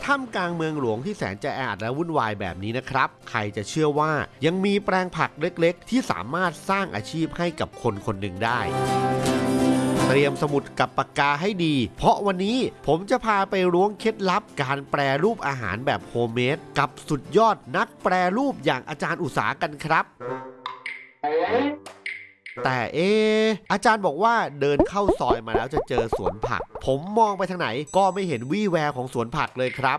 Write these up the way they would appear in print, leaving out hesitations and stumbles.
ท่ามกลางเมืองหลวงที่แสนจะแออัดและวุ่นวายแบบนี้นะครับใครจะเชื่อว่ายังมีแปลงผักเล็กๆที่สามารถสร้างอาชีพให้กับคนคนหนึ่งได้เตรียมสมุดกับปากกาให้ดีเพราะวันนี้ผมจะพาไปล้วงเคล็ดลับการแปรรูปอาหารแบบโฮมเมดกับสุดยอดนักแปรรูปอย่างอาจารย์อุษากันครับแต่อาจารย์บอกว่าเดินเข้าซอยมาแล้วจะเจอสวนผักผมมองไปทางไหนก็ไม่เห็นวี่แววของสวนผักเลยครับ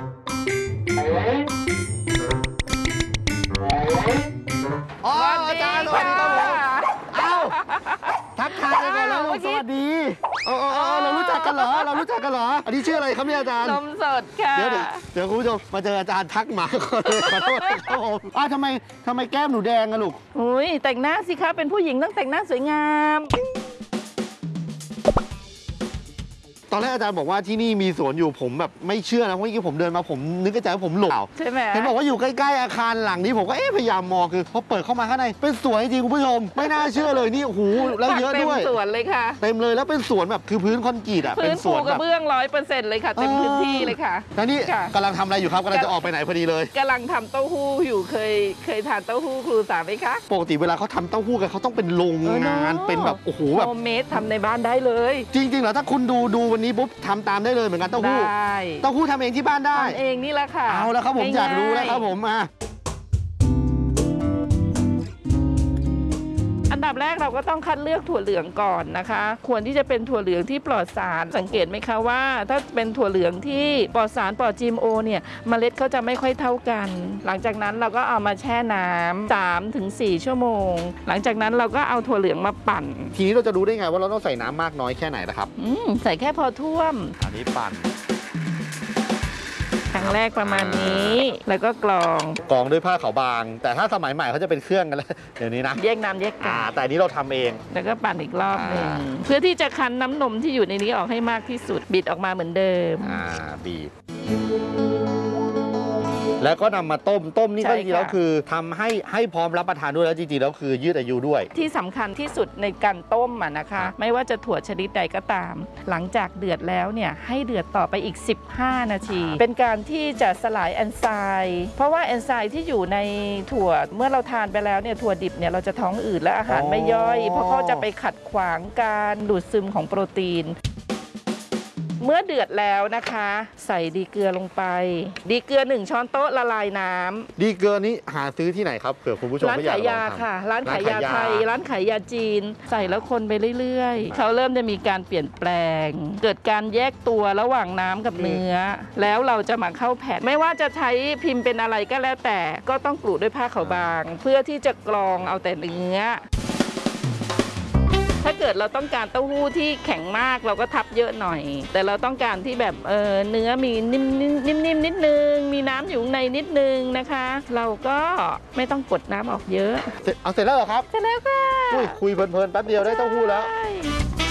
อาจารย์สวัสดีครับเอ้าทักทายกันแล้วสวัสดีเรารู้จักกันเหรออันนี้ชื่ออะไรครับเนี่ยอาจารย์นมสดค่ะเดี๋ยวคุณผู้ชมมาเจออาจารย์ทักหมาก่อนเลยขอโทษครับผมทำไมแก้มหนูแดงอะลูกอุ้ยแต่งหน้าสิคะเป็นผู้หญิงต้องแต่งหน้าสวยงามตอนแรกอาจารย์บอกว่าที่นี่มีสวนอยู่ผมแบบไม่เชื่อนะเพราะเมื่อกี้ผมเดินมาผมนึกในใจว่าผมหลงใช่ไหมเห็นบอกว่าอยู่ใกล้ๆอาคารหลังนี้ผมก็พยายามมองคือพอเปิดเข้ามาข้างในเป็นสวนจริงคุณผู้ชมไม่น่าเชื่อเลยนี่โอ้โหแล้วเยอะด้วยเต็มสวนเลยค่ะเต็มเลยแล้วเป็นสวนแบบคือพื้นคอนกรีตอ่ะเป็นสวนกระเบื้อง100%เลยค่ะเต็มพื้นที่เลยค่ะแล้วนี่กำลังทำอะไรอยู่ครับกำลังจะออกไปไหนพอดีเลยกำลังทำเต้าหู้อยู่เคยทานเต้าหู้ครูสาไหมคะปกติเวลาเขาทำเต้าหู้กันเขาต้องเป็นโรงงานเป็นแบบโอ้โหแบบโฮมเมดทำในบ้านได้เลยจริงๆเหรอถ้าคุณดูวันนี้ปุ๊บทำตามได้เลยเหมือนกันเต้าหู้ทำเองที่บ้านได้ทำเองนี่แหละค่ะเอาแล้วครับผมอยากรู้แล้วครับผมมาอันดับแรกเราก็ต้องคัดเลือกถั่วเหลืองก่อนนะคะควรที่จะเป็นถั่วเหลืองที่ปลอดสารสังเกตไหมคะว่าถ้าเป็นถั่วเหลืองที่ปลอดสารปลอด GMO เนี่ยเมล็ดเขาจะไม่ค่อยเท่ากันหลังจากนั้นเราก็เอามาแช่น้ำ3-4 ชั่วโมงหลังจากนั้นเราก็เอาถั่วเหลืองมาปั่นทีนี้เราจะรู้ได้ไงว่าเราต้องใส่น้ำมากน้อยแค่ไหนนะครับใส่แค่พอท่วมอันนี้ปั่นครั้งแรกประมาณนี้แล้วก็กรองด้วยผ้าขาวบางแต่ถ้าสมัยใหม่เขาจะเป็นเครื่องกันแล้วเดี๋ยวนี้นะแยกน้ำแยกกากแต่นี้เราทำเองแล้วก็ปั่นอีกรอบหนึ่งเพื่อที่จะคั้นน้ำนมที่อยู่ในนี้ออกให้มากที่สุดบิดออกมาเหมือนเดิมบีบแล้วก็นำมาต้มนี่ก็จริงๆแล้วคือทำให้พร้อมรับประทานด้วยแล้วจริงๆแล้วคือยืดอายุด้วยที่สำคัญที่สุดในการต้มนะคะไม่ว่าจะถั่วชนิดใดก็ตามหลังจากเดือดแล้วเนี่ยให้เดือดต่อไปอีก15 นาทีเป็นการที่จะสลายแอนไซม์เพราะว่าแอนไซม์ที่อยู่ในถั่วเมื่อเราทานไปแล้วเนี่ยถั่วดิบเนี่ยเราจะท้องอืดและอาหารไม่ย่อยเพราะเขาจะไปขัดขวางการดูดซึมของโปรตีนเมื่อเดือดแล้วนะคะใส่ดีเกลือลงไปดีเกลือ1 ช้อนโต๊ะละลายน้ำดีเกลือนี้หาซื้อที่ไหนครับเผื่อคุณผู้ชมร้านขายยาค่ะร้านขายยาไทยร้านขายยาจีนใส่แล้วคนไปเรื่อยๆเขาเริ่มจะมีการเปลี่ยนแปลงเกิดการแยกตัวระหว่างน้ำกับเนื้อแล้วเราจะมาเข้าแผ่นไม่ว่าจะใช้พิมพ์เป็นอะไรก็แล้วแต่ก็ต้องกลุด้วยผ้าขาวบางเพื่อที่จะกรองเอาแต่เนื้อถ้าเกิดเราต้องการเต้าหู้ที่แข็งมากเราก็ทับเยอะหน่อยแต่เราต้องการที่แบบเนื้อมีนิ่มนิดนึงมีน้ำอยู่ในนิดนึงนะคะเราก็ไม่ต้องกดน้ำออกเยอะเอาเสร็จแล้วเหรอครับเสร็จแล้วค่ะคุยเพลินๆแป๊บเดียวได้เต้าหู้แล้ว